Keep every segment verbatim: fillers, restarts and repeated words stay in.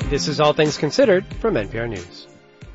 This is All Things Considered from N P R News.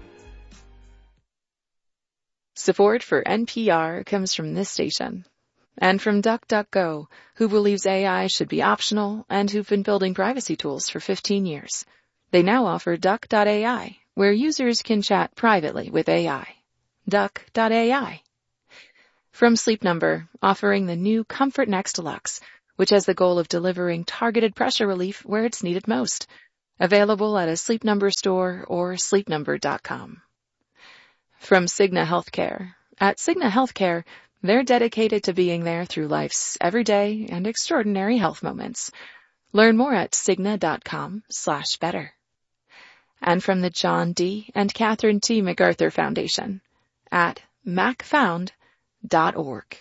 Support for N P R comes from this station and from DuckDuckGo, who believes A I should be optional and who've been building privacy tools for fifteen years. They now offer Duck dot A I, where users can chat privately with A I. Duck dot A I. From Sleep Number, offering the new Comfort Next Deluxe, which has the goal of delivering targeted pressure relief where it's needed most. Available at a Sleep Number store or sleep number dot com. From Cigna Healthcare. At Cigna Healthcare, they're dedicated to being there through life's everyday and extraordinary health moments. Learn more at cigna dot com slash better. And from the John D. and Catherine T. MacArthur Foundation at mac found dot org.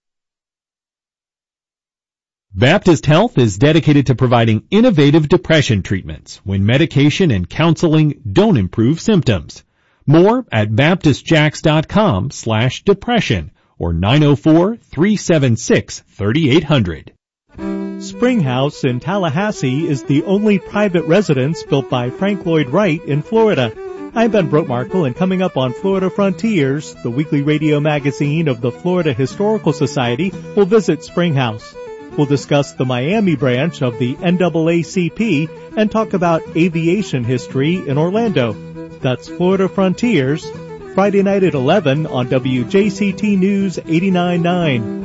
Baptist Health is dedicated to providing innovative depression treatments when medication and counseling don't improve symptoms. More at baptist jacks dot com slash depression or nine oh four, three seven six, three eight hundred. Springhouse in Tallahassee is the only private residence built by Frank Lloyd Wright in Florida. I'm Ben Brotemarkle, and coming up on Florida Frontiers, the weekly radio magazine of the Florida Historical Society, will visit Springhouse. We'll discuss the Miami branch of the N double A C P and talk about aviation history in Orlando. That's Florida Frontiers, Friday night at eleven on W J C T News eighty-nine point nine.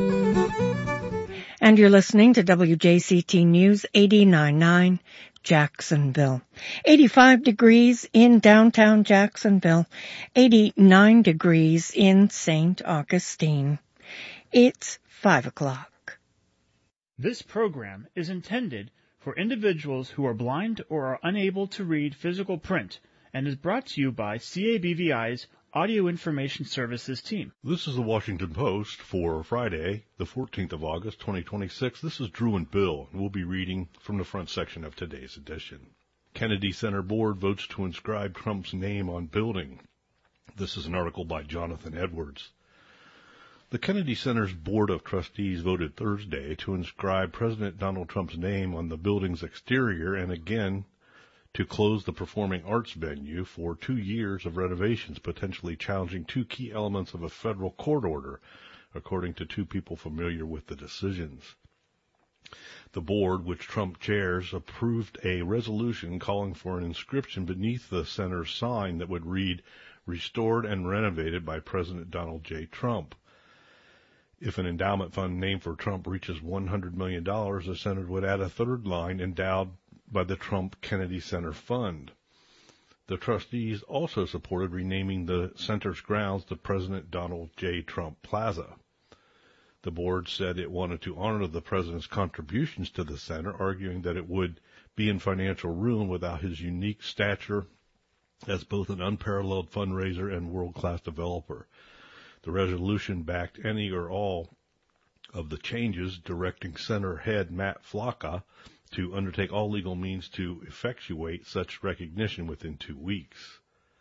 And you're listening to W J C T News eighty-nine point nine, Jacksonville. eighty-five degrees in downtown Jacksonville, eighty-nine degrees in Saint Augustine. It's five o'clock. This program is intended for individuals who are blind or are unable to read physical print and is brought to you by C A B V I's Audio Information Services team. This is the Washington Post for Friday, the fourteenth of August, twenty twenty-six. This is Drew and Bill, and we'll be reading from the front section of today's edition. Kennedy Center Board votes to inscribe Trump's name on building. This is an article by Jonathan Edwards. The Kennedy Center's Board of Trustees voted Thursday to inscribe President Donald Trump's name on the building's exterior and again to close the performing arts venue for two years of renovations, potentially challenging two key elements of a federal court order, according to two people familiar with the decisions. The board, which Trump chairs, approved a resolution calling for an inscription beneath the center's sign that would read, "Restored and renovated by President Donald J. Trump." If an endowment fund named for Trump reaches one hundred million dollars, the center would add a third line endowed by the Trump Kennedy Center Fund. The trustees also supported renaming the center's grounds the President Donald J. Trump Plaza. The board said it wanted to honor the president's contributions to the center, arguing that it would be in financial ruin without his unique stature as both an unparalleled fundraiser and world-class developer. The resolution backed any or all of the changes, directing center head Matt Flocka to undertake all legal means to effectuate such recognition within two weeks.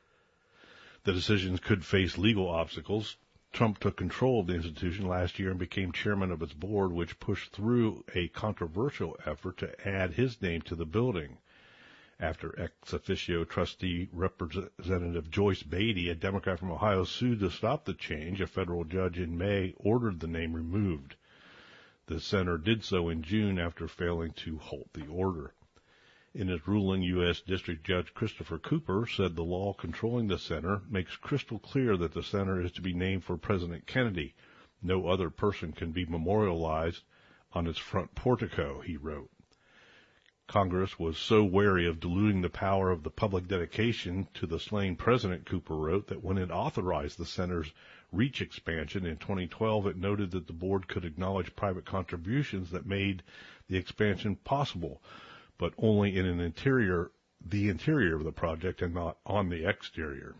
The decisions could face legal obstacles. Trump took control of the institution last year and became chairman of its board, which pushed through a controversial effort to add his name to the building. After ex officio trustee Representative Joyce Beatty, a Democrat from Ohio, sued to stop the change, a federal judge in May ordered the name removed. The center did so in June after failing to halt the order. In his ruling, U S District Judge Christopher Cooper said the law controlling the center makes crystal clear that the center is to be named for President Kennedy. No other person can be memorialized on its front portico, he wrote. Congress was so wary of diluting the power of the public dedication to the slain president, Cooper wrote, that when it authorized the center's reach expansion in twenty twelve, it noted that the board could acknowledge private contributions that made the expansion possible, but only in an interior, the interior of the project and not on the exterior.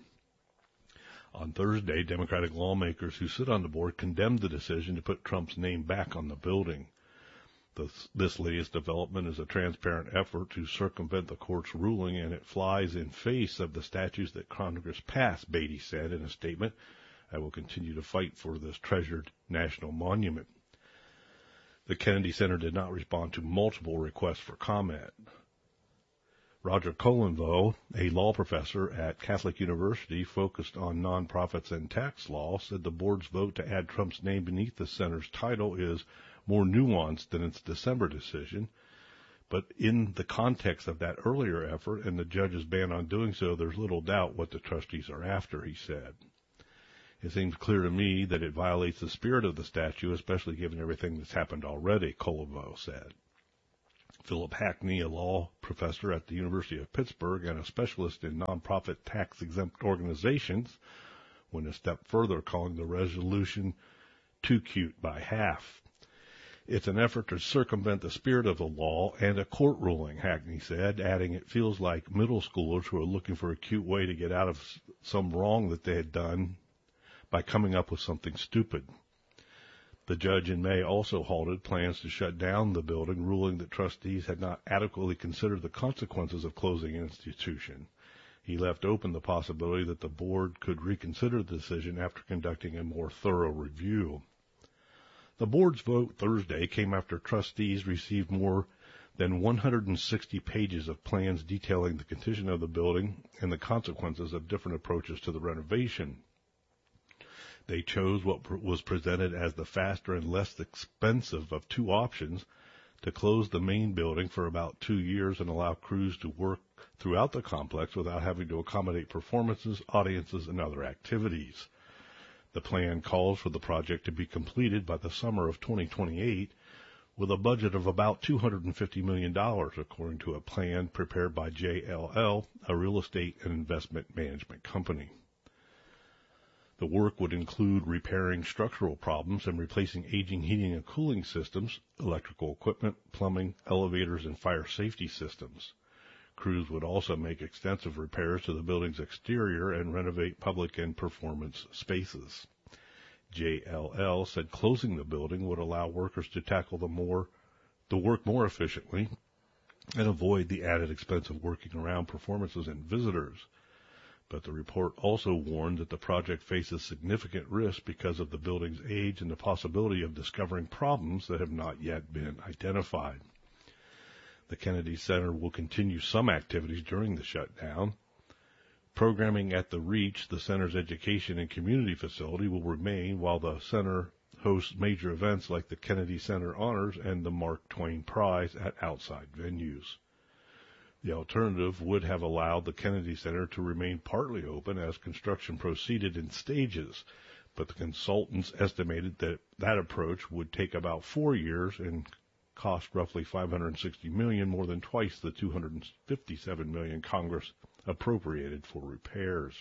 On Thursday, Democratic lawmakers who sit on the board condemned the decision to put Trump's name back on the building. This, this latest development is a transparent effort to circumvent the court's ruling, and it flies in face of the statutes that Congress passed, Beatty said in a statement. I will continue to fight for this treasured national monument. The Kennedy Center did not respond to multiple requests for comment. Roger Colenvo, a law professor at Catholic University focused on nonprofits and tax law, said the board's vote to add Trump's name beneath the center's title is more nuanced than its December decision. But in the context of that earlier effort and the judge's ban on doing so, there's little doubt what the trustees are after, he said. It seems clear to me that it violates the spirit of the statute, especially given everything that's happened already, Colenvo said. Philip Hackney, a law professor at the University of Pittsburgh and a specialist in nonprofit tax-exempt organizations, went a step further, calling the resolution too cute by half. It's an effort to circumvent the spirit of the law and a court ruling, Hackney said, adding it feels like middle schoolers who are looking for a cute way to get out of some wrong that they had done by coming up with something stupid. The judge in May also halted plans to shut down the building, ruling that trustees had not adequately considered the consequences of closing an institution. He left open the possibility that the board could reconsider the decision after conducting a more thorough review. The board's vote Thursday came after trustees received more than one hundred sixty pages of plans detailing the condition of the building and the consequences of different approaches to the renovation. They chose what was presented as the faster and less expensive of two options, to close the main building for about two years and allow crews to work throughout the complex without having to accommodate performances, audiences, and other activities. The plan calls for the project to be completed by the summer of twenty twenty-eight with a budget of about two hundred fifty million dollars, according to a plan prepared by J L L, a real estate and investment management company. The work would include repairing structural problems and replacing aging heating and cooling systems, electrical equipment, plumbing, elevators, and fire safety systems. Crews would also make extensive repairs to the building's exterior and renovate public and performance spaces. J L L said closing the building would allow workers to tackle the more, the work more efficiently and avoid the added expense of working around performances and visitors. But the report also warned that the project faces significant risk because of the building's age and the possibility of discovering problems that have not yet been identified. The Kennedy Center will continue some activities during the shutdown. Programming at the Reach, the center's education and community facility, will remain while the center hosts major events like the Kennedy Center Honors and the Mark Twain Prize at outside venues. The alternative would have allowed the Kennedy Center to remain partly open as construction proceeded in stages, but the consultants estimated that that approach would take about four years and cost roughly five hundred sixty million dollars, more than twice the two hundred fifty-seven million dollars Congress appropriated for repairs.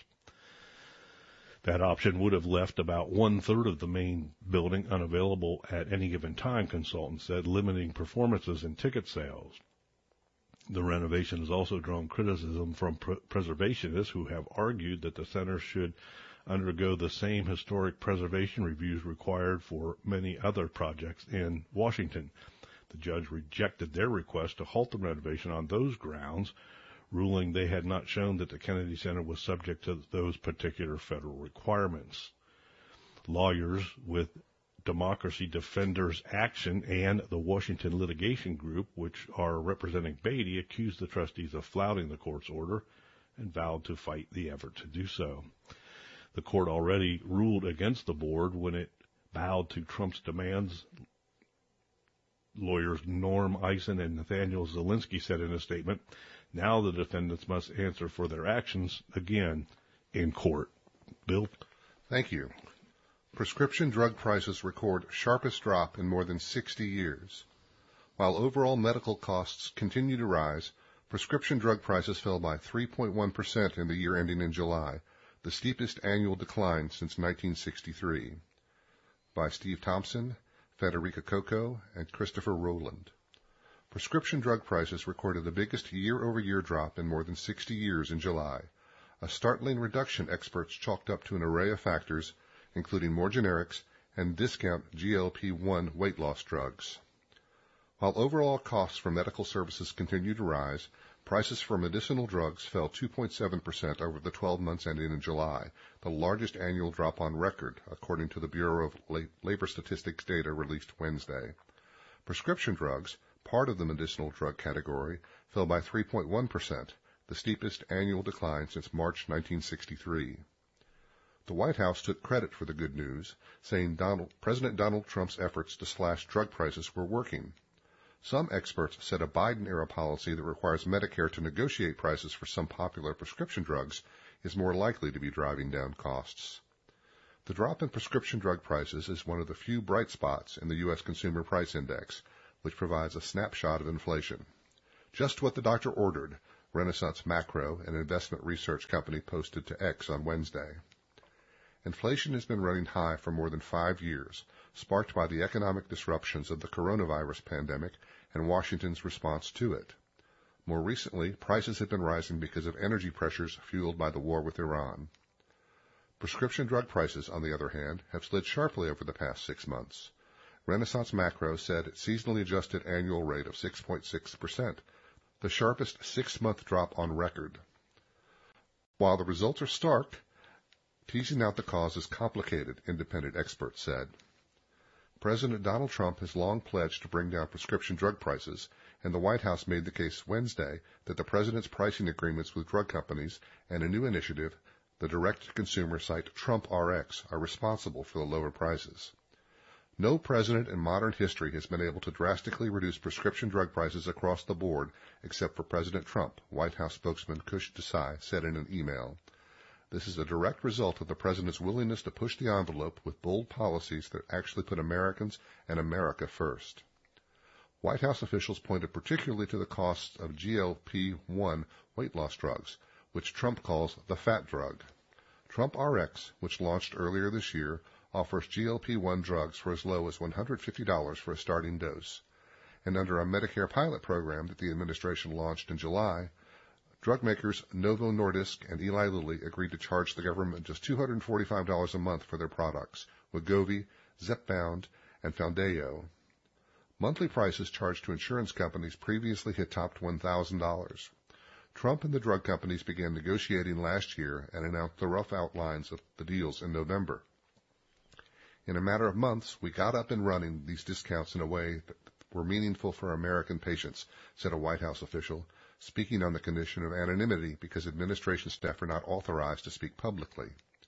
That option would have left about one-third of the main building unavailable at any given time, consultants said, limiting performances and ticket sales. The renovation has also drawn criticism from pr- preservationists who have argued that the center should undergo the same historic preservation reviews required for many other projects in Washington. The judge rejected their request to halt the renovation on those grounds, ruling they had not shown that the Kennedy Center was subject to those particular federal requirements. Lawyers with Democracy Defenders Action and the Washington Litigation Group, which are representing Beatty, accused the trustees of flouting the court's order and vowed to fight the effort to do so. The court already ruled against the board when it bowed to Trump's demands. Lawyers Norm Eisen and Nathaniel Zielinski said in a statement, now the defendants must answer for their actions again in court. Bill? Thank you. Prescription drug prices record sharpest drop in more than sixty years. While overall medical costs continue to rise, prescription drug prices fell by three point one percent in the year ending in July, the steepest annual decline since nineteen sixty-three. By Steve Thompson, Federica Coco, and Christopher Rowland. Prescription drug prices recorded the biggest year-over-year drop in more than sixty years in July, a startling reduction experts chalked up to an array of factors, including more generics and discount G L P one weight loss drugs. While overall costs for medical services continue to rise, prices for medicinal drugs fell two point seven percent over the twelve months ending in July, the largest annual drop on record, according to the Bureau of Labor Statistics data released Wednesday. Prescription drugs, Part of the medicinal drug category fell by three point one percent, the steepest annual decline since March nineteen sixty-three. The White House took credit for the good news, saying Donald, President Donald Trump's efforts to slash drug prices were working. Some experts said a Biden-era policy that requires Medicare to negotiate prices for some popular prescription drugs is more likely to be driving down costs. The drop in prescription drug prices is one of the few bright spots in the U S Consumer Price Index, which provides a snapshot of inflation. Just what the doctor ordered, Renaissance Macro, an investment research company, posted to X on Wednesday. Inflation has been running high for more than five years, sparked by the economic disruptions of the coronavirus pandemic and Washington's response to it. More recently, prices have been rising because of energy pressures fueled by the war with Iran. Prescription drug prices, on the other hand, have slid sharply over the past six months. Renaissance Macro said its seasonally adjusted annual rate of six point six percent, the sharpest six-month drop on record. While the results are stark, teasing out the cause is complicated, independent experts said. President Donald Trump has long pledged to bring down prescription drug prices, and the White House made the case Wednesday that the president's pricing agreements with drug companies and a new initiative, the direct-to-consumer site Trump R X, are responsible for the lower prices. No president in modern history has been able to drastically reduce prescription drug prices across the board except for President Trump, White House spokesman Kush Desai said in an email. This is a direct result of the president's willingness to push the envelope with bold policies that actually put Americans and America first. White House officials pointed particularly to the costs of G L P one weight loss drugs, which Trump calls the fat drug. Trump R X, which launched earlier this year, offers G L P one drugs for as low as one hundred fifty dollars for a starting dose. And under a Medicare pilot program that the administration launched in July, drug makers Novo Nordisk and Eli Lilly agreed to charge the government just two hundred forty-five dollars a month for their products, Wegovy, Zepbound, and Foundayo. Monthly prices charged to insurance companies previously had topped one thousand dollars. Trump and the drug companies began negotiating last year and announced the rough outlines of the deals in November. In a matter of months, we got up and running these discounts in a way that were meaningful for American patients, said a White House official, speaking on the condition of anonymity because administration staff are not authorized to speak publicly.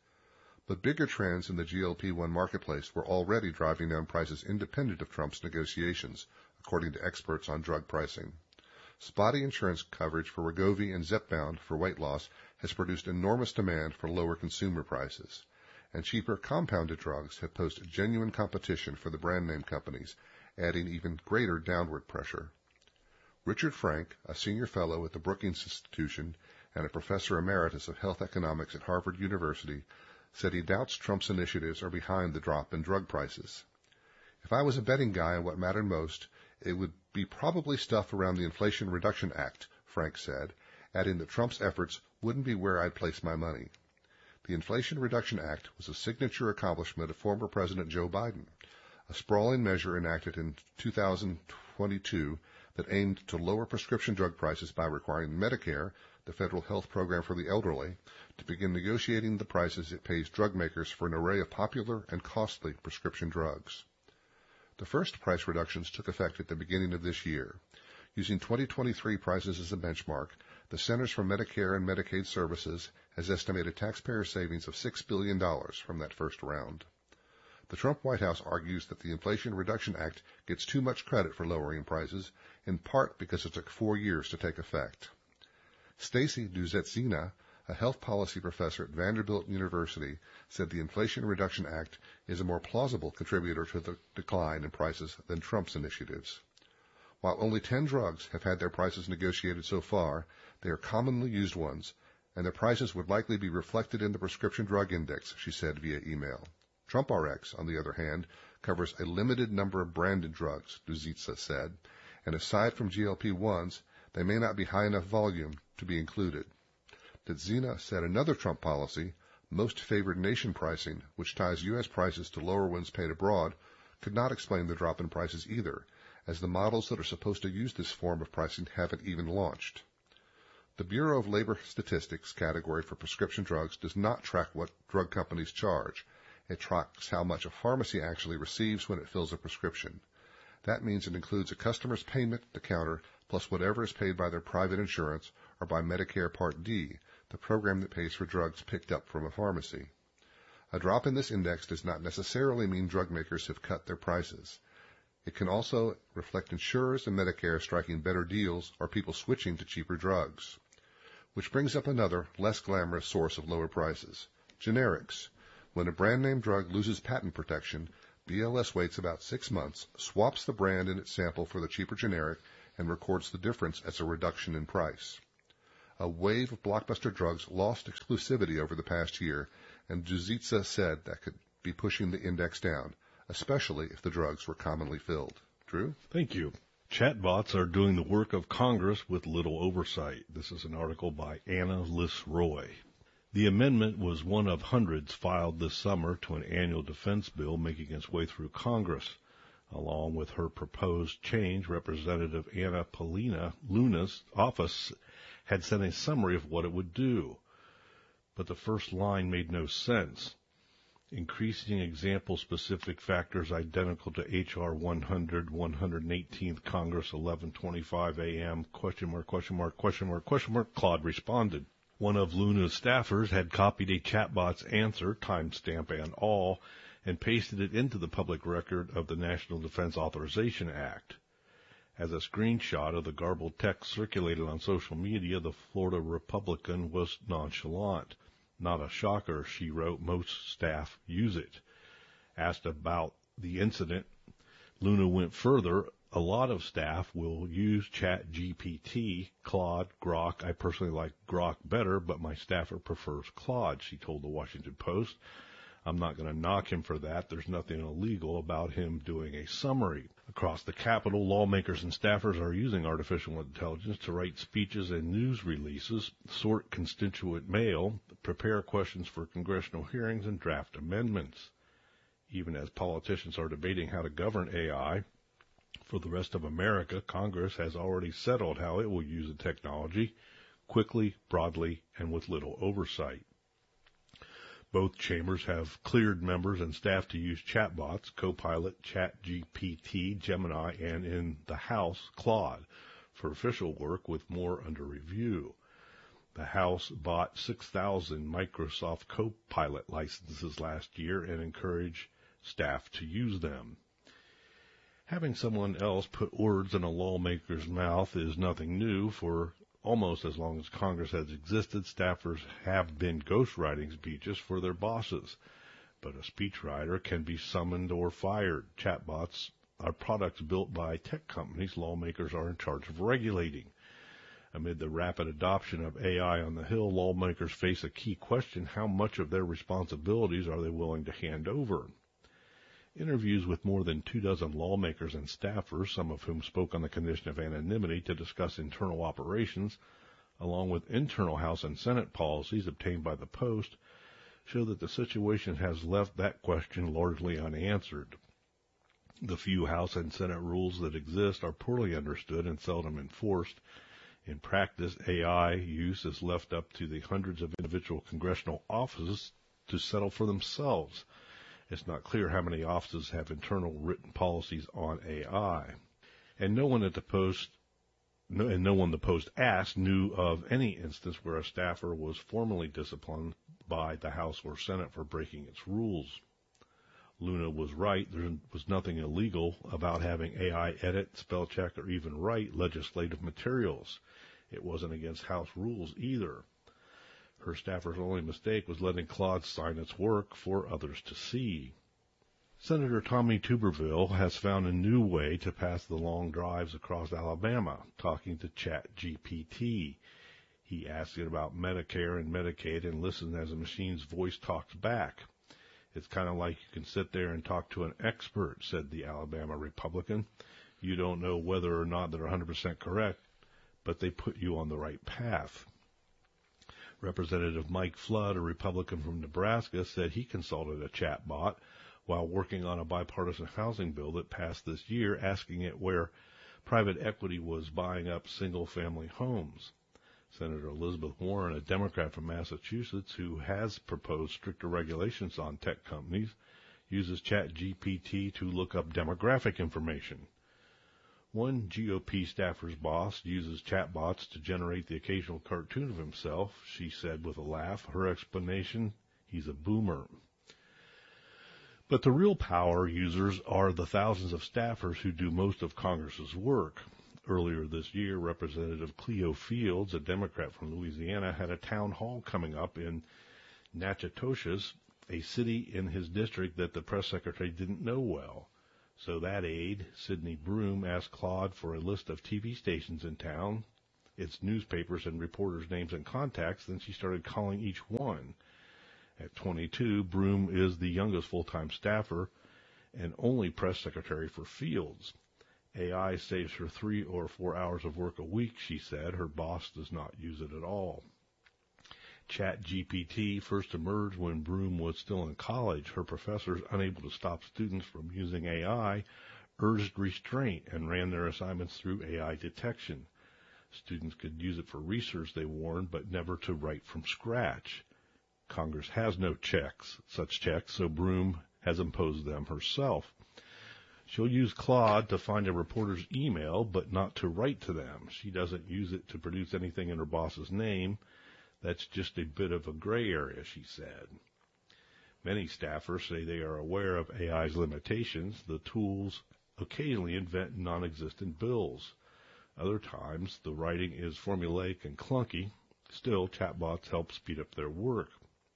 But bigger trends in the G L P one marketplace were already driving down prices independent of Trump's negotiations, according to experts on drug pricing. Spotty insurance coverage for Wegovy and Zepbound for weight loss has produced enormous demand for lower consumer prices, and cheaper compounded drugs have posed genuine competition for the brand name companies, adding even greater downward pressure. Richard Frank, a senior fellow at the Brookings Institution and a professor emeritus of health economics at Harvard University, said he doubts Trump's initiatives are behind the drop in drug prices. If I was a betting guy on what mattered most, it would be probably stuff around the Inflation Reduction Act, Frank said, adding that Trump's efforts wouldn't be where I'd place my money. The Inflation Reduction Act was a signature accomplishment of former President Joe Biden, a sprawling measure enacted in two thousand twenty-two that aimed to lower prescription drug prices by requiring Medicare, the federal health program for the elderly, to begin negotiating the prices it pays drug makers for an array of popular and costly prescription drugs. The first price reductions took effect at the beginning of this year. Using twenty twenty-three prices as a benchmark, the Centers for Medicare and Medicaid Services has estimated taxpayer savings of six billion dollars from that first round. The Trump White House argues that the Inflation Reduction Act gets too much credit for lowering prices, in part because it took four years to take effect. Stacy Duzetsina, a health policy professor at Vanderbilt University, said the Inflation Reduction Act is a more plausible contributor to the decline in prices than Trump's initiatives. While only ten drugs have had their prices negotiated so far, they are commonly used ones, and their prices would likely be reflected in the prescription drug index, she said via email. Trump R X, on the other hand, covers a limited number of branded drugs, Duzitsa said, and aside from G L P ones, they may not be high enough volume to be included. Duzina said another Trump policy, most favored nation pricing, which ties U S prices to lower ones paid abroad, could not explain the drop in prices either, as the models that are supposed to use this form of pricing haven't even launched. The Bureau of Labor Statistics category for prescription drugs does not track what drug companies charge. It tracks how much a pharmacy actually receives when it fills a prescription. That means it includes a customer's payment at the counter plus whatever is paid by their private insurance or by Medicare Part D, the program that pays for drugs picked up from a pharmacy. A drop in this index does not necessarily mean drug makers have cut their prices. It can also reflect insurers and Medicare striking better deals or people switching to cheaper drugs. Which brings up another, less glamorous source of lower prices. Generics. When a brand name drug loses patent protection, B L S waits about six months, swaps the brand in its sample for the cheaper generic, and records the difference as a reduction in price. A wave of blockbuster drugs lost exclusivity over the past year, and Juzitsa said that could be pushing the index down, especially if the drugs were commonly filled. Drew? Thank you. Chatbots are doing the work of Congress with little oversight. This is an article by Anna Liss-Roy. The amendment was one of hundreds filed this summer to an annual defense bill making its way through Congress. Along with her proposed change, Representative Anna Paulina Luna's office had sent a summary of what it would do. But the first line made no sense. Increasing example-specific factors identical to H R one hundred, one hundred eighteenth Congress, eleven twenty-five A M, question mark, question mark, question mark, question mark, Claude responded. One of Luna's staffers had copied a chatbot's answer, timestamp and all, and pasted it into the public record of the National Defense Authorization Act. As a screenshot of the garbled text circulated on social media, the Florida Republican was nonchalant. Not a shocker, she wrote, most staff use it. Asked about the incident, Luna went further. A lot of staff will use ChatGPT, Claude, Grok. I personally like Grok better, but my staffer prefers Claude, she told the Washington Post. I'm not going to knock him for that. There's nothing illegal about him doing a summary. Across the Capitol, lawmakers and staffers are using artificial intelligence to write speeches and news releases, sort constituent mail, prepare questions for congressional hearings, and draft amendments. Even as politicians are debating how to govern A I, for the rest of America, Congress has already settled how it will use the technology, quickly, broadly, and with little oversight. Both chambers have cleared members and staff to use chatbots, Copilot, ChatGPT, Gemini, and in the House, Claude, for official work with more under review. The House bought six thousand Microsoft Copilot licenses last year and encouraged staff to use them. Having someone else put words in a lawmaker's mouth is nothing new. For almost as long as Congress has existed, staffers have been ghostwriting speeches for their bosses. But a speechwriter can be summoned or fired. Chatbots are products built by tech companies lawmakers are in charge of regulating. Amid the rapid adoption of A I on the Hill, lawmakers face a key question: how much of their responsibilities are they willing to hand over? Interviews with more than two dozen lawmakers and staffers, some of whom spoke on the condition of anonymity to discuss internal operations, along with internal House and Senate policies obtained by the Post, show that the situation has left that question largely unanswered. The few House and Senate rules that exist are poorly understood and seldom enforced. In practice, A I use is left up to the hundreds of individual congressional offices to settle for themselves. It's not clear how many offices have internal written policies on A I. And no one at the Post, no, and no one the Post asked knew of any instance where a staffer was formally disciplined by the House or Senate for breaking its rules. Luna was right. There was nothing illegal about having A I edit, spell check, or even write legislative materials. It wasn't against House rules either. Her staffer's only mistake was letting Claude sign its work for others to see. Senator Tommy Tuberville has found a new way to pass the long drives across Alabama, talking to ChatGPT. He asks it about Medicare and Medicaid and listens as the machine's voice talks back. It's kind of like you can sit there and talk to an expert, said the Alabama Republican. You don't know whether or not they're one hundred percent correct, but they put you on the right path. Representative Mike Flood, a Republican from Nebraska, said he consulted a chatbot while working on a bipartisan housing bill that passed this year, asking it where private equity was buying up single-family homes. Senator Elizabeth Warren, a Democrat from Massachusetts who has proposed stricter regulations on tech companies, uses ChatGPT to look up demographic information. One G O P staffer's boss uses chatbots to generate the occasional cartoon of himself, she said with a laugh. Her explanation, he's a boomer. But the real power users are the thousands of staffers who do most of Congress's work. Earlier this year, Representative Cleo Fields, a Democrat from Louisiana, had a town hall coming up in Natchitoches, a city in his district that the press secretary didn't know well. So that aide, Sidney Broom, asked Claude for a list of T V stations in town, its newspapers and reporters' names and contacts. Then she started calling each one. At twenty-two, Broom is the youngest full-time staffer and only press secretary for Fields. A I saves her three or four hours of work a week, she said. Her boss does not use it at all. ChatGPT first emerged when Broom was still in college. Her professors, unable to stop students from using A I, urged restraint and ran their assignments through A I detection. Students could use it for research, they warned, but never to write from scratch. Congress has no checks, such checks, so Broom has imposed them herself. She'll use Claude to find a reporter's email, but not to write to them. She doesn't use it to produce anything in her boss's name. That's just a bit of a gray area, she said. Many staffers say they are aware of A I's limitations. The tools occasionally invent non-existent bills. Other times, the writing is formulaic and clunky. Still, chatbots help speed up their work.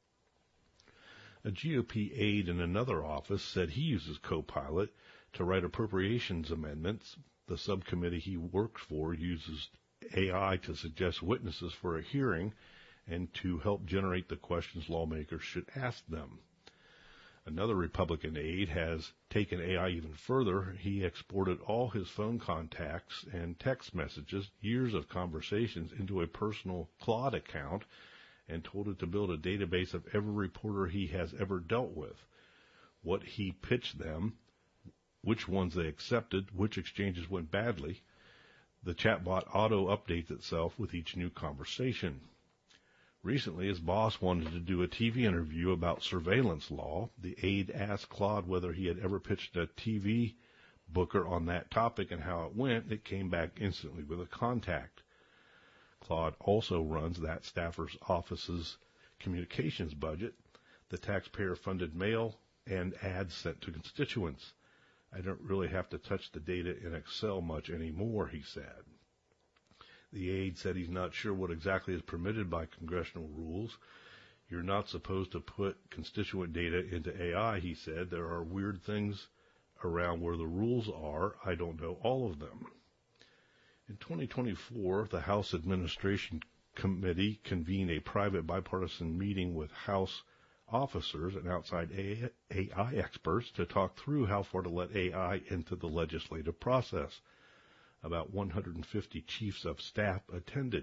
A G O P aide in another office said he uses Copilot to write appropriations amendments. The subcommittee he works for uses A I to suggest witnesses for a hearing and to help generate the questions lawmakers should ask them. Another Republican aide has taken A I even further. He exported all his phone contacts and text messages, years of conversations, into a personal Claude account and told it to build a database of every reporter he has ever dealt with, what he pitched them, which ones they accepted, which exchanges went badly. The chatbot auto-updates itself with each new conversation. Recently, his boss wanted to do a T V interview about surveillance law. The aide asked Claude whether he had ever pitched a T V booker on that topic and how it went. It came back instantly with a contact. Claude also runs that staffer's office's communications budget, the taxpayer-funded mail, and ads sent to constituents. I don't really have to touch the data in Excel much anymore, he said. The aide said he's not sure what exactly is permitted by congressional rules. You're not supposed to put constituent data into A I, he said. There are weird things around where the rules are. I don't know all of them. In twenty twenty-four, the House Administration Committee convened a private bipartisan meeting with House officers and outside A I experts to talk through how far to let A I into the legislative process. About one hundred fifty chiefs of staff attended.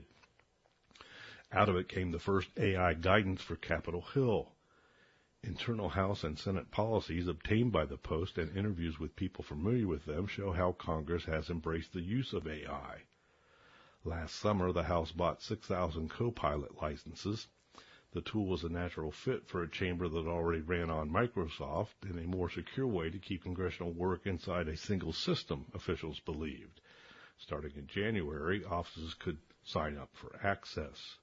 Out of it came the first A I guidance for Capitol Hill. Internal House and Senate policies obtained by the Post and interviews with people familiar with them show how Congress has embraced the use of A I. Last summer, the House bought six thousand Copilot licenses. The tool was a natural fit for a chamber that already ran on Microsoft and a more secure way to keep congressional work inside a single system, officials believed. Starting in January, offices could sign up for access.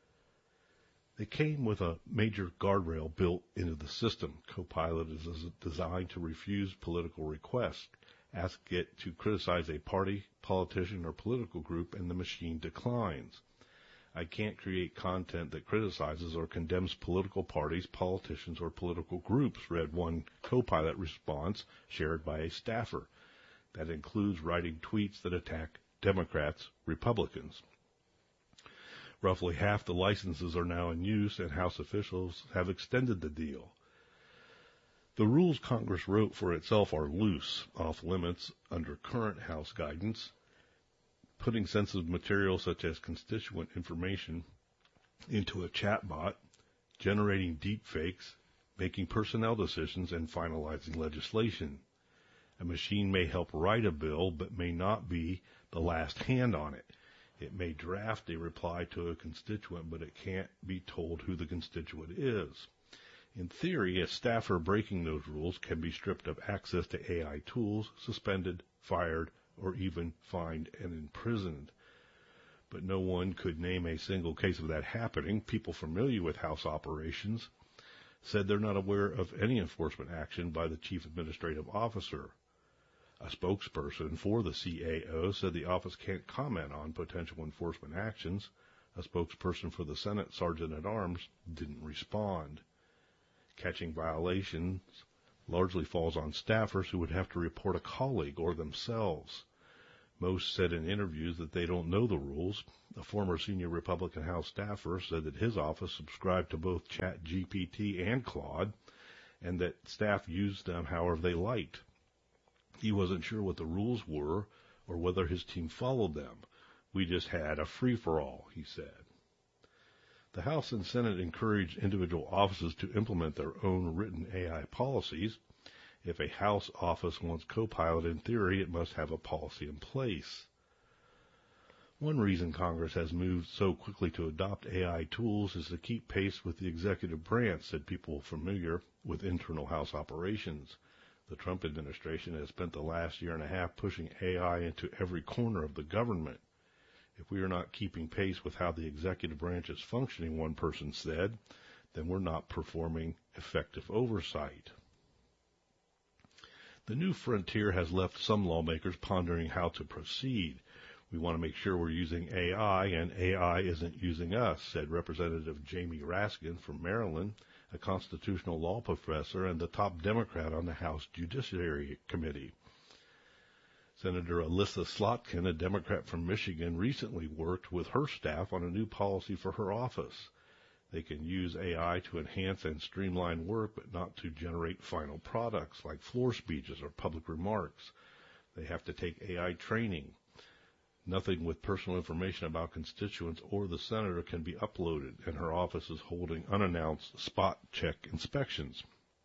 They came with a major guardrail built into the system. Copilot is designed to refuse political requests. Ask it to criticize a party, politician, or political group, and the machine declines. I can't create content that criticizes or condemns political parties, politicians, or political groups, read one Copilot response shared by a staffer. That includes writing tweets that attack Democrats, Republicans. Roughly half the licenses are now in use, and House officials have extended the deal. The rules Congress wrote for itself are loose, off limits under current House guidance, putting sensitive material such as constituent information into a chatbot, generating deepfakes, making personnel decisions, and finalizing legislation. A machine may help write a bill, but may not be the last hand on it. It may draft a reply to a constituent, but it can't be told who the constituent is. In theory, a staffer breaking those rules can be stripped of access to A I tools, suspended, fired, or even fined and imprisoned. But no one could name a single case of that happening. People familiar with house operations said they're not aware of any enforcement action by the chief administrative officer. A spokesperson for the C A O said the office can't comment on potential enforcement actions. A spokesperson for the Senate Sergeant-at-Arms didn't respond. Catching violations largely falls on staffers who would have to report a colleague or themselves. Most said in interviews that they don't know the rules. A former senior Republican House staffer said that his office subscribed to both ChatGPT and Claude, and that staff used them however they liked. He wasn't sure what the rules were or whether his team followed them. We just had a free-for-all, he said. The House and Senate encouraged individual offices to implement their own written A I policies. If a House office wants Copilot in theory, it must have a policy in place. One reason Congress has moved so quickly to adopt A I tools is to keep pace with the executive branch, said people familiar with internal House operations. The Trump administration has spent the last year and a half pushing A I into every corner of the government. If we are not keeping pace with how the executive branch is functioning, one person said, then we're not performing effective oversight. The new frontier has left some lawmakers pondering how to proceed. We want to make sure we're using A I and A I isn't using us, said Representative Jamie Raskin from Maryland, a constitutional law professor and the top Democrat on the House Judiciary Committee. Senator Alyssa Slotkin, a Democrat from Michigan, recently worked with her staff on a new policy for her office. They can use A I to enhance and streamline work, but not to generate final products like floor speeches or public remarks. They have to take A I training. Nothing with personal information about constituents or the senator can be uploaded, and her office is holding unannounced spot check inspections.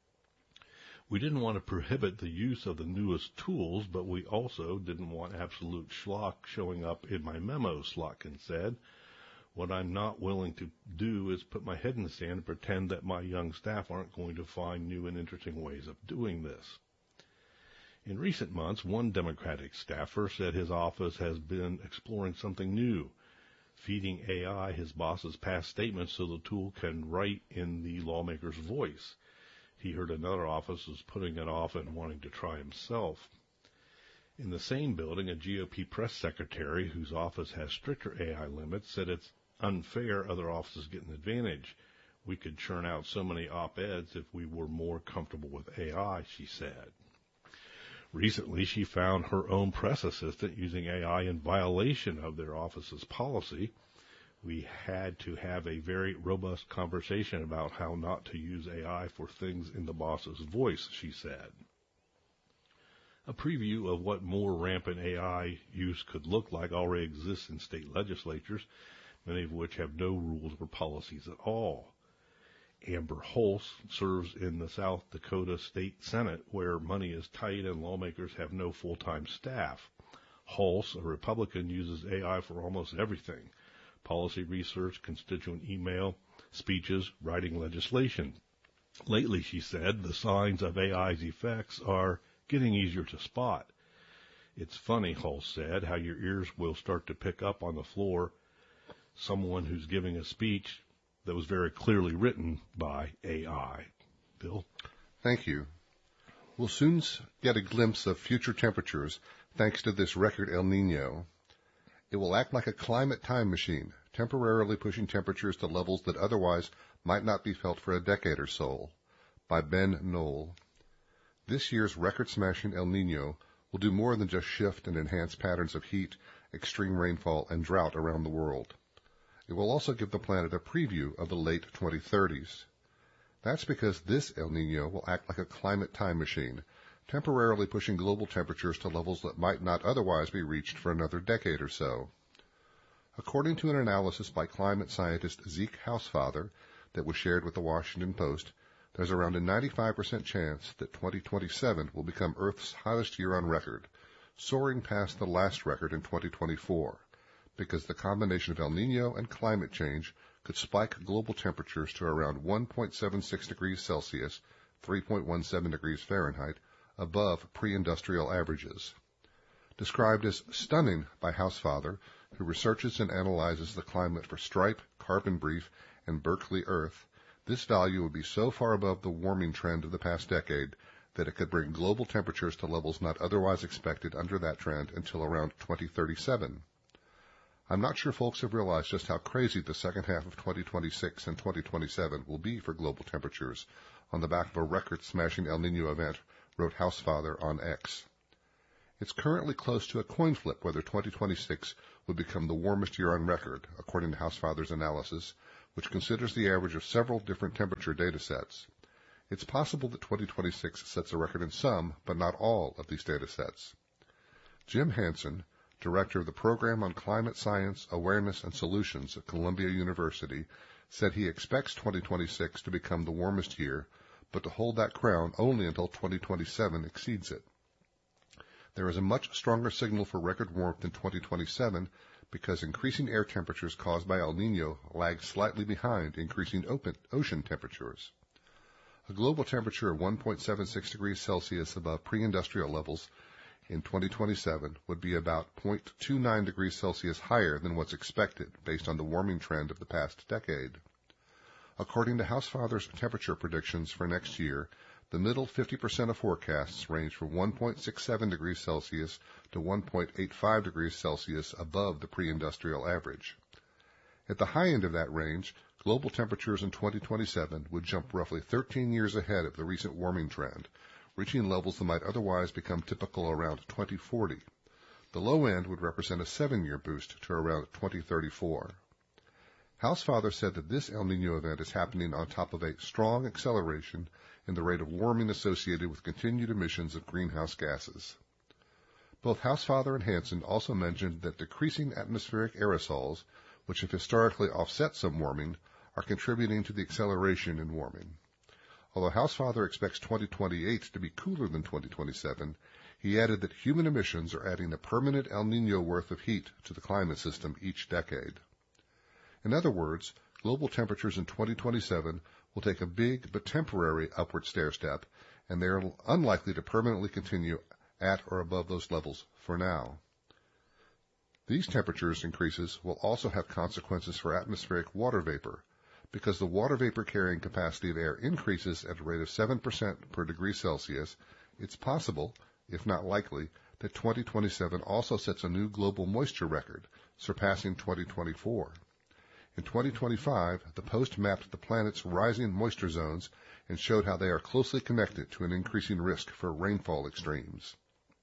We didn't want to prohibit the use of the newest tools, but we also didn't want absolute schlock showing up in my memo, Slotkin said. What I'm not willing to do is put my head in the sand and pretend that my young staff aren't going to find new and interesting ways of doing this. In recent months, one Democratic staffer said his office has been exploring something new, feeding A I his boss's past statements so the tool can write in the lawmaker's voice. He heard another office was putting it off and wanting to try himself. In the same building, a G O P press secretary whose office has stricter A I limits said it's unfair other offices get an advantage. We could churn out so many op-eds if we were more comfortable with A I, she said. Recently, she found her own press assistant using A I in violation of their office's policy. We had to have a very robust conversation about how not to use A I for things in the boss's voice, she said. A preview of what more rampant A I use could look like already exists in state legislatures, many of which have no rules or policies at all. Amber Hulse serves in the South Dakota State Senate, where money is tight and lawmakers have no full-time staff. Hulse, a Republican, uses A I for almost everything: policy research, constituent email, speeches, writing legislation. Lately, she said, the signs of A I's effects are getting easier to spot. It's funny, Hulse said, how your ears will start to pick up on the floor someone who's giving a speech that was very clearly written by A I. Bill? Thank you. We'll soon get a glimpse of future temperatures thanks to this record El Nino. It will act like a climate time machine, temporarily pushing temperatures to levels that otherwise might not be felt for a decade or so. By Ben Knoll. This year's record-smashing El Nino will do more than just shift and enhance patterns of heat, extreme rainfall, and drought around the world. It will also give the planet a preview of the late twenty thirties. That's because this El Nino will act like a climate time machine, temporarily pushing global temperatures to levels that might not otherwise be reached for another decade or so. According to an analysis by climate scientist Zeke Housefather that was shared with the Washington Post, there's around a ninety-five percent chance that twenty twenty-seven will become Earth's hottest year on record, soaring past the last record in twenty twenty-four. Because the combination of El Nino and climate change could spike global temperatures to around one point seven six degrees Celsius, three point one seven degrees Fahrenheit, above pre-industrial averages. Described as stunning by Housefather, who researches and analyzes the climate for Stripe, Carbon Brief, and Berkeley Earth, this value would be so far above the warming trend of the past decade that it could bring global temperatures to levels not otherwise expected under that trend until around twenty thirty-seven. I'm not sure folks have realized just how crazy the second half of twenty twenty-six and twenty twenty-seven will be for global temperatures on the back of a record-smashing El Niño event, wrote Housefather on X. It's currently close to a coin flip whether twenty twenty-six would become the warmest year on record, according to Housefather's analysis, which considers the average of several different temperature data sets. It's possible that twenty twenty-six sets a record in some, but not all, of these data sets. Jim Hansen, director of the Program on Climate Science, Awareness, and Solutions at Columbia University, said he expects twenty twenty-six to become the warmest year, but to hold that crown only until twenty twenty-seven exceeds it. There is a much stronger signal for record warmth in twenty twenty-seven because increasing air temperatures caused by El Niño lag slightly behind increasing open ocean temperatures. A global temperature of one point seven six degrees Celsius above pre-industrial levels in twenty twenty-seven would be about zero point two nine degrees Celsius higher than what's expected based on the warming trend of the past decade. According to Housefather's temperature predictions for next year, the middle fifty percent of forecasts range from one point six seven degrees Celsius to one point eight five degrees Celsius above the pre-industrial average. At the high end of that range, global temperatures in twenty twenty-seven would jump roughly thirteen years ahead of the recent warming trend, reaching levels that might otherwise become typical around twenty forty. The low end would represent a seven-year boost to around twenty thirty-four. Housefather said that this El Niño event is happening on top of a strong acceleration in the rate of warming associated with continued emissions of greenhouse gases. Both Housefather and Hansen also mentioned that decreasing atmospheric aerosols, which have historically offset some warming, are contributing to the acceleration in warming. Although Housefather expects twenty twenty-eight to be cooler than twenty twenty-seven, he added that human emissions are adding a permanent El Niño worth of heat to the climate system each decade. In other words, global temperatures in twenty twenty-seven will take a big but temporary upward stairstep, and they are unlikely to permanently continue at or above those levels for now. These temperatures increases will also have consequences for atmospheric water vapor. Because the water vapor carrying capacity of air increases at a rate of seven percent per degree Celsius, it's possible, if not likely, that twenty twenty-seven also sets a new global moisture record, surpassing twenty twenty-four. In twenty twenty-five, the Post mapped the planet's rising moisture zones and showed how they are closely connected to an increasing risk for rainfall extremes.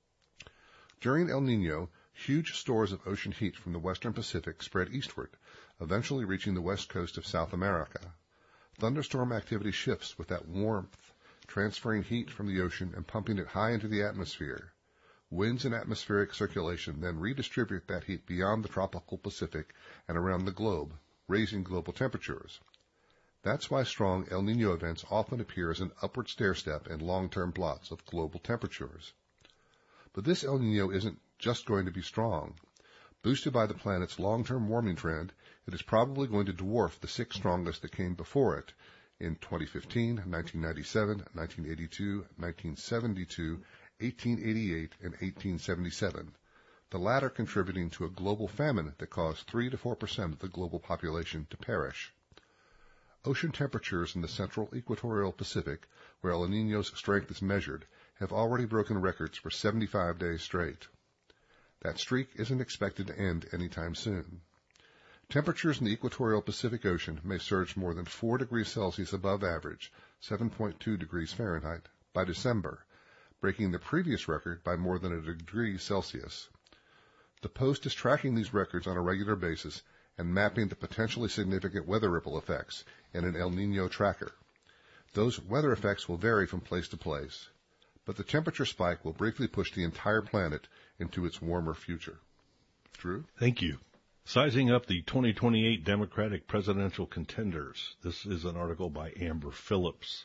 During El Niño, huge stores of ocean heat from the western Pacific spread eastward, eventually reaching the west coast of South America. Thunderstorm activity shifts with that warmth, transferring heat from the ocean and pumping it high into the atmosphere. Winds and atmospheric circulation then redistribute that heat beyond the tropical Pacific and around the globe, raising global temperatures. That's why strong El Niño events often appear as an upward stairstep in long-term plots of global temperatures. But this El Niño isn't just going to be strong. Boosted by the planet's long-term warming trend, it is probably going to dwarf the six strongest that came before it in twenty fifteen, nineteen ninety-seven, nineteen eighty-two, nineteen seventy-two, eighteen eighty-eight, and eighteen seventy-seven, the latter contributing to a global famine that caused three to four percent of the global population to perish. Ocean temperatures in the central equatorial Pacific, where El Niño's strength is measured, have already broken records for seventy-five days straight. That streak isn't expected to end anytime soon. Temperatures in the equatorial Pacific Ocean may surge more than four degrees Celsius above average, seven point two degrees Fahrenheit, by December, breaking the previous record by more than a degree Celsius. The Post is tracking these records on a regular basis and mapping the potentially significant weather ripple effects in an El Niño tracker. Those weather effects will vary from place to place, but the temperature spike will briefly push the entire planet into its warmer future. Drew? Thank you. Sizing up the twenty twenty-eight Democratic presidential contenders. This is an article by Amber Phillips.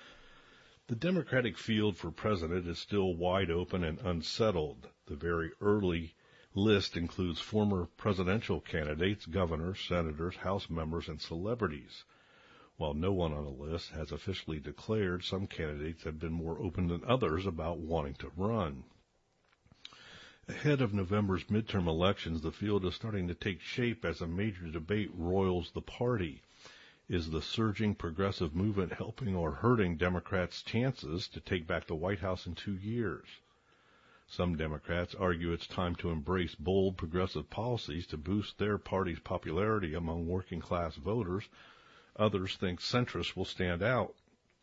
The Democratic field for president is still wide open and unsettled. The very early list includes former presidential candidates, governors, senators, House members, and celebrities. While no one on the list has officially declared, some candidates have been more open than others about wanting to run. Ahead of November's midterm elections, the field is starting to take shape as a major debate roils the party. Is the surging progressive movement helping or hurting Democrats' chances to take back the White House in two years? Some Democrats argue it's time to embrace bold progressive policies to boost their party's popularity among working-class voters. Others think centrists will stand out.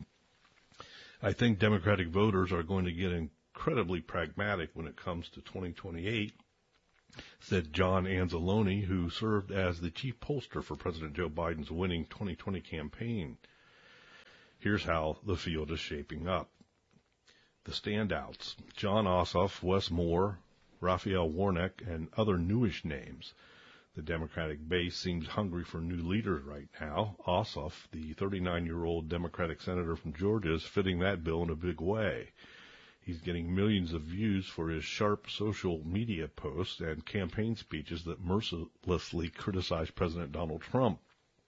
I think Democratic voters are going to get incredibly pragmatic when it comes to twenty twenty-eight, said John Anzalone, who served as the chief pollster for President Joe Biden's winning twenty twenty campaign. Here's how the field is shaping up. The standouts: John Ossoff, Wes Moore, Raphael Warnock, and other newish names. The Democratic base seems hungry for new leaders right now. Ossoff, the thirty-nine-year-old Democratic senator from Georgia, is fitting that bill in a big way. He's getting millions of views for his sharp social media posts and campaign speeches that mercilessly criticize President Donald Trump.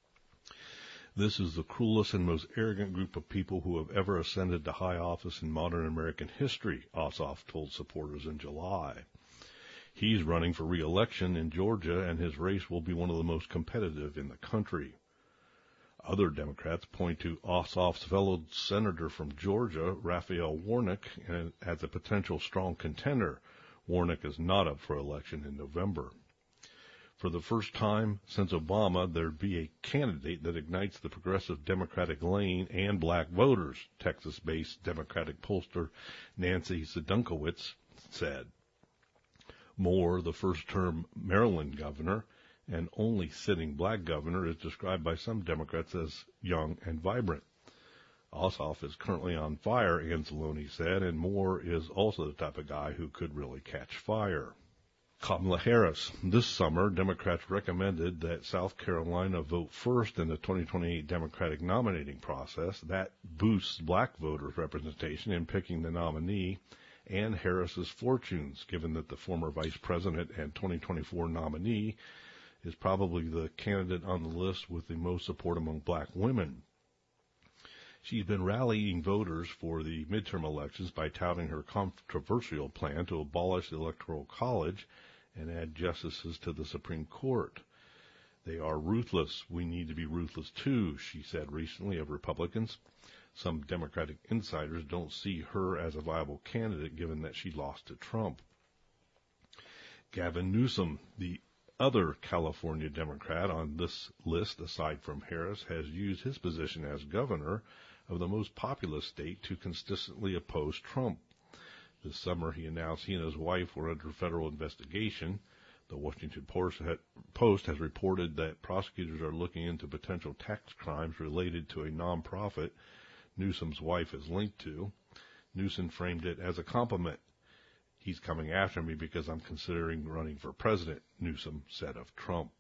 This is the cruelest and most arrogant group of people who have ever ascended to high office in modern American history, Ossoff told supporters in July. He's running for re-election in Georgia, and his race will be one of the most competitive in the country. Other Democrats point to Ossoff's fellow senator from Georgia, Raphael Warnock, as a potential strong contender. Warnock is not up for election in November. For the first time since Obama, there'd be a candidate that ignites the progressive Democratic lane and black voters, Texas-based Democratic pollster Nancy Sedunkowitz said. Moore, the first-term Maryland governor and only sitting black governor, is described by some Democrats as young and vibrant. Ossoff is currently on fire, Anzalone said, and Moore is also the type of guy who could really catch fire. Kamala Harris. This summer, Democrats recommended that South Carolina vote first in the twenty twenty-eight Democratic nominating process. That boosts black voters' representation in picking the nominee and Harris's fortunes, given that the former vice president and twenty twenty-four nominee is probably the candidate on the list with the most support among black women. She's been rallying voters for the midterm elections by touting her controversial plan to abolish the Electoral College and add justices to the Supreme Court. They are ruthless. We need to be ruthless too, she said recently of Republicans. Some Democratic insiders don't see her as a viable candidate given that she lost to Trump. Gavin Newsom, the other California Democrat on this list aside from Harris, has used his position as governor of the most populous state to consistently oppose Trump. This summer he announced he and his wife were under federal investigation. The Washington Post has reported that prosecutors are looking into potential tax crimes related to a nonprofit Newsom's wife is linked to. Newsom framed it as a compliment. He's coming after me because I'm considering running for president, Newsom said of Trump.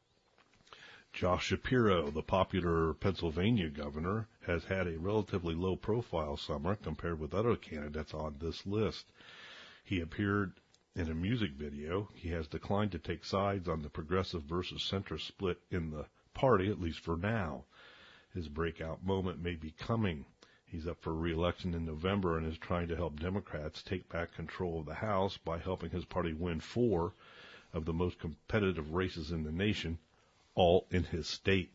Josh Shapiro, the popular Pennsylvania governor, has had a relatively low-profile summer compared with other candidates on this list. He appeared in a music video. He has declined to take sides on the progressive versus centrist split in the party, at least for now. His breakout moment may be coming. He's up for re-election in November and is trying to help Democrats take back control of the House by helping his party win four of the most competitive races in the nation, all in his state.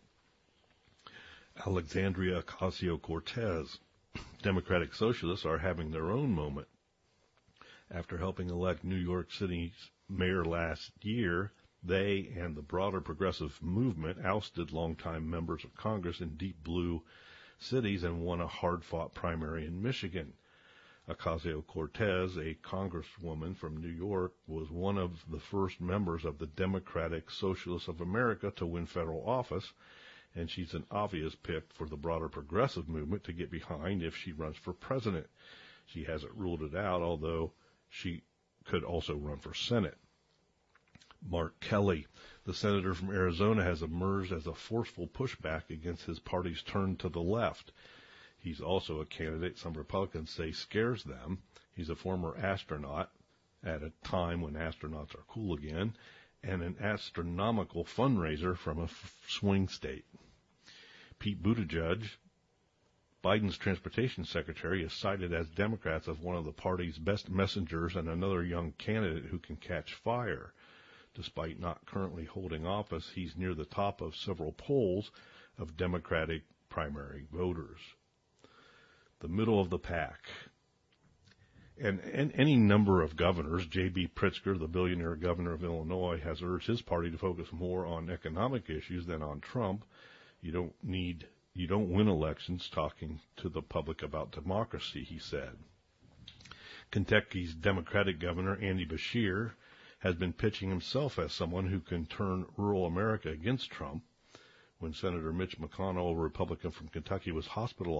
Alexandria Ocasio-Cortez. Democratic socialists are having their own moment. After helping elect New York City's mayor last year, they and the broader progressive movement ousted longtime members of Congress in deep blue cities and won a hard-fought primary in Michigan. Ocasio-Cortez, a congresswoman from New York, was one of the first members of the Democratic Socialists of America to win federal office, and she's an obvious pick for the broader progressive movement to get behind if she runs for president. She hasn't ruled it out, although she could also run for Senate. Mark Kelly, the senator from Arizona, has emerged as a forceful pushback against his party's turn to the left. He's also a candidate some Republicans say scares them. He's a former astronaut at a time when astronauts are cool again, and an astronomical fundraiser from a f- swing state. Pete Buttigieg, Biden's transportation secretary is cited as Democrats as one of the party's best messengers and another young candidate who can catch fire. Despite not currently holding office, he's near the top of several polls of Democratic primary voters. The middle of the pack. And, and any number of governors, J B Pritzker, the billionaire governor of Illinois, has urged his party to focus more on economic issues than on Trump. You don't need, you don't win elections talking to the public about democracy, he said. Kentucky's Democratic governor, Andy Beshear, has been pitching himself as someone who can turn rural America against Trump. When Senator Mitch McConnell, a Republican from Kentucky, was hospitalized